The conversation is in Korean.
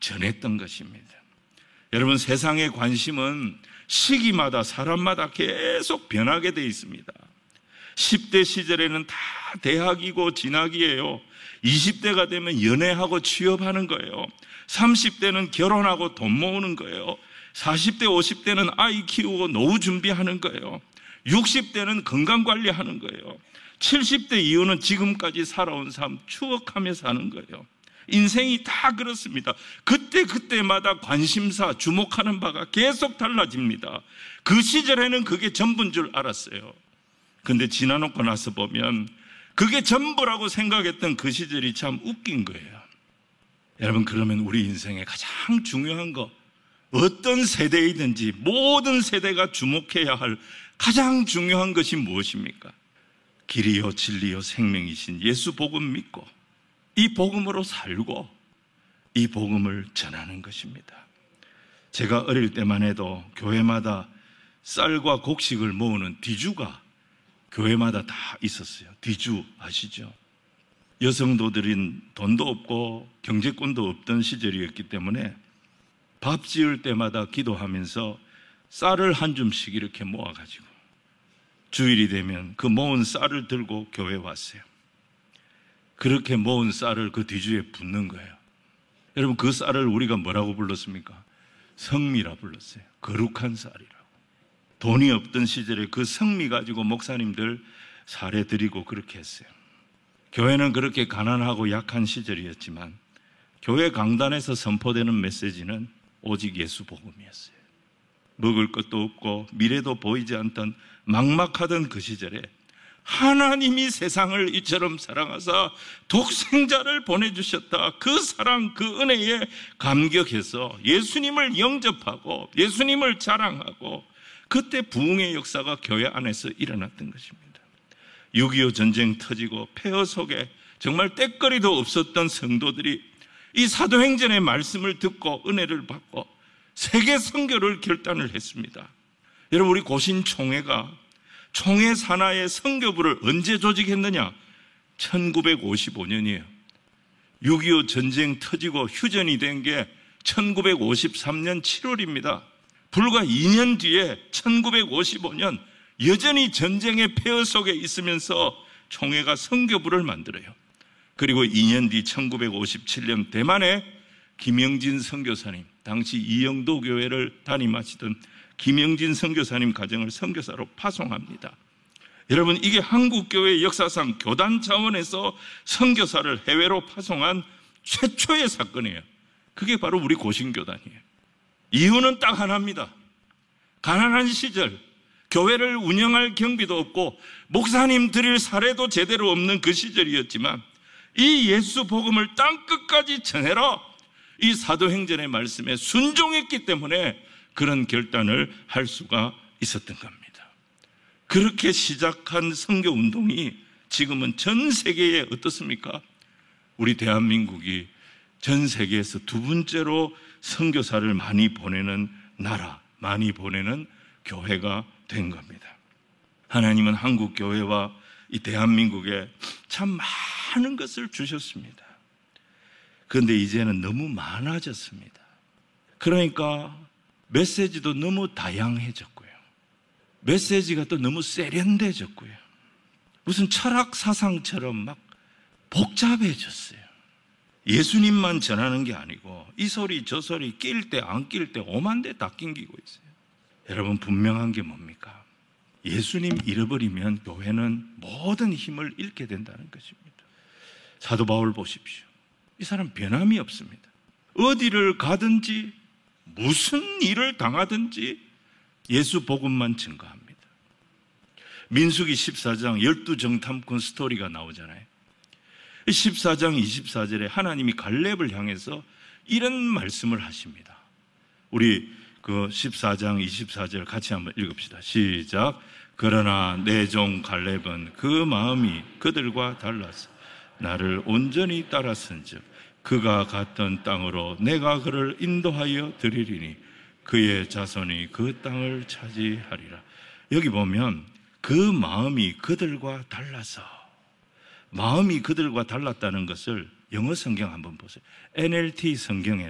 전했던 것입니다. 여러분, 세상의 관심은 시기마다 사람마다 계속 변하게 되어 있습니다. 10대 시절에는 다 대학이고 진학이에요. 20대가 되면 연애하고 취업하는 거예요. 30대는 결혼하고 돈 모으는 거예요. 40대, 50대는 아이 키우고 노후 준비하는 거예요. 60대는 건강관리하는 거예요. 70대 이후는 지금까지 살아온 삶 추억하며 사는 거예요. 인생이 다 그렇습니다. 그때마다 관심사, 주목하는 바가 계속 달라집니다. 그 시절에는 그게 전부인 줄 알았어요. 근데 지나놓고 나서 보면 그게 전부라고 생각했던 그 시절이 참 웃긴 거예요. 여러분, 그러면 우리 인생에 가장 중요한 거, 어떤 세대이든지 모든 세대가 주목해야 할 가장 중요한 것이 무엇입니까? 길이요 진리요 생명이신 예수 복음 믿고 이 복음으로 살고 이 복음을 전하는 것입니다. 제가 어릴 때만 해도 교회마다 쌀과 곡식을 모으는 뒤주가 교회마다 다 있었어요. 뒤주 아시죠? 여성도들은 돈도 없고 경제권도 없던 시절이었기 때문에 밥 지을 때마다 기도하면서 쌀을 한 줌씩 이렇게 모아가지고 주일이 되면 그 모은 쌀을 들고 교회에 왔어요. 그렇게 모은 쌀을 그 뒤주에 붓는 거예요. 여러분, 그 쌀을 우리가 뭐라고 불렀습니까? 성미라 불렀어요. 거룩한 쌀이라고. 돈이 없던 시절에 그 성미 가지고 목사님들 사례 드리고 그렇게 했어요. 교회는 그렇게 가난하고 약한 시절이었지만 교회 강단에서 선포되는 메시지는 오직 예수 복음이었어요. 먹을 것도 없고 미래도 보이지 않던 막막하던 그 시절에 하나님이 세상을 이처럼 사랑하사 독생자를 보내주셨다. 그 사랑, 그 은혜에 감격해서 예수님을 영접하고 예수님을 자랑하고 그때 부흥의 역사가 교회 안에서 일어났던 것입니다. 6.25 전쟁 터지고 폐허 속에 정말 때거리도 없었던 성도들이 이 사도행전의 말씀을 듣고 은혜를 받고 세계 선교를 결단을 했습니다. 여러분, 우리 고신총회가 총회 산하의 선교부를 언제 조직했느냐? 1955년이에요. 6.25 전쟁 터지고 휴전이 된 게 1953년 7월입니다. 불과 2년 뒤에 1955년 여전히 전쟁의 폐허 속에 있으면서 총회가 선교부를 만들어요. 그리고 2년 뒤 1957년 대만에 김영진 선교사님, 당시 이영도 교회를 담임하시던 김영진 선교사님 가정을 선교사로 파송합니다. 여러분, 이게 한국교회 역사상 교단 차원에서 선교사를 해외로 파송한 최초의 사건이에요. 그게 바로 우리 고신교단이에요. 이유는 딱 하나입니다. 가난한 시절 교회를 운영할 경비도 없고 목사님 드릴 사례도 제대로 없는 그 시절이었지만 이 예수 복음을 땅끝까지 전해라, 이 사도행전의 말씀에 순종했기 때문에 그런 결단을 할 수가 있었던 겁니다. 그렇게 시작한 선교운동이 지금은 전 세계에 어떻습니까? 우리 대한민국이 전 세계에서 두 번째로 선교사를 많이 보내는 나라, 많이 보내는 교회가 된 겁니다. 하나님은 한국 교회와 이 대한민국에 참 많은 것을 주셨습니다. 그런데 이제는 너무 많아졌습니다. 그러니까 메시지도 너무 다양해졌고요. 메시지가 또 너무 세련돼졌고요. 무슨 철학 사상처럼 막 복잡해졌어요. 예수님만 전하는 게 아니고 이 소리 저 소리 낄 때 안 낄 때 오만데 다 낑기고 있어요. 여러분, 분명한 게 뭡니까? 예수님 잃어버리면 교회는 모든 힘을 잃게 된다는 것입니다. 사도 바울 보십시오. 이 사람 변함이 없습니다. 어디를 가든지 무슨 일을 당하든지 예수 복음만 증거합니다. 민수기 14장 12정탐꾼 스토리가 나오잖아요. 14장 24절에 하나님이 갈렙을 향해서 이런 말씀을 하십니다. 우리 그 14장 24절 같이 한번 읽읍시다. 시작. 그러나 내 종 갈렙은 그 마음이 그들과 달라서 나를 온전히 따랐은즉 그가 갔던 땅으로 내가 그를 인도하여 드리리니 그의 자손이 그 땅을 차지하리라. 여기 보면 그 마음이 그들과 달라서, 마음이 그들과 달랐다는 것을 영어 성경 한번 보세요. NLT 성경에는